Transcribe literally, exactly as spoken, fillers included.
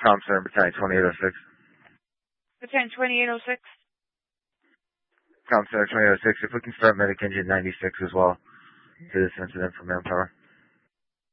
Com Center, Battalion twenty-eight oh six. Battalion twenty-eight oh six. Com Center twenty-eight oh six. If we can start Medic Engine ninety-six as well to this incident for manpower.